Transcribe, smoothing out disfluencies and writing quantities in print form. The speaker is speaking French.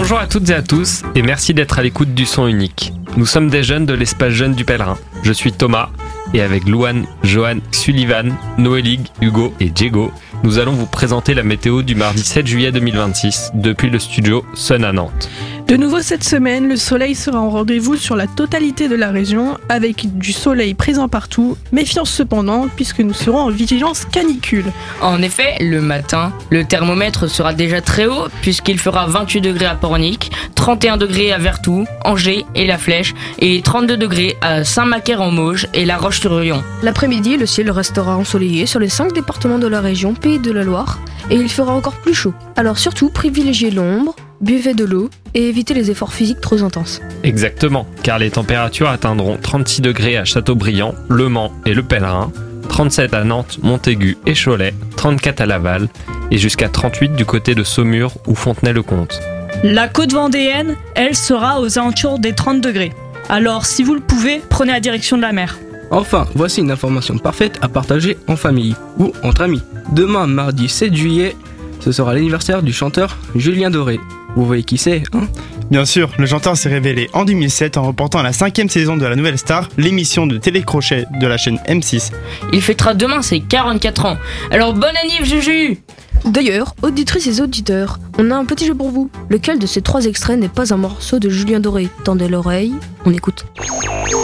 Bonjour à toutes et à tous et merci d'être à l'écoute du son unique. Nous sommes des jeunes de l'espace jeune du Pèlerin. Je suis Thomas et avec Louane, Johan, Sullivan, Noélig, Hugo et Diego, nous allons vous présenter la météo du mardi 7 juillet 2026 depuis le studio Sun à Nantes. De nouveau cette semaine, le soleil sera en rendez-vous sur la totalité de la région avec du soleil présent partout. Méfiance cependant puisque nous serons en vigilance canicule. En effet, le matin, le thermomètre sera déjà très haut puisqu'il fera 28 degrés à Pornic, 31 degrés à Vertou, Angers et La Flèche et 32 degrés à Saint-Macaire-en-Mauges et La Roche-sur-Yon. L'après-midi, le ciel restera ensoleillé sur les 5 départements de la région Pays de la Loire et il fera encore plus chaud. Alors surtout, privilégiez l'ombre, buvez de l'eau et évitez les efforts physiques trop intenses. Exactement, car les températures atteindront 36 degrés à Châteaubriand, Le Mans et Le Pèlerin, 37 à Nantes, Montaigu et Cholet, 34 à Laval et jusqu'à 38 du côté de Saumur ou Fontenay-le-Comte. La côte vendéenne, elle, sera aux alentours des 30 degrés. Alors, si vous le pouvez, prenez la direction de la mer. Enfin, voici une information parfaite à partager en famille ou entre amis. Demain, mardi 7 juillet, ce sera l'anniversaire du chanteur Julien Doré. Vous voyez qui c'est, hein ? Bien sûr, le chanteur s'est révélé en 2007 en remportant la 5e saison de La Nouvelle Star, l'émission de télécrochet de la chaîne M6. Il fêtera demain ses 44 ans. Alors bonne anniv Juju ! D'ailleurs, auditrices et auditeurs, on a un petit jeu pour vous. Lequel de ces 3 extraits n'est pas un morceau de Julien Doré ? Tendez l'oreille, on écoute.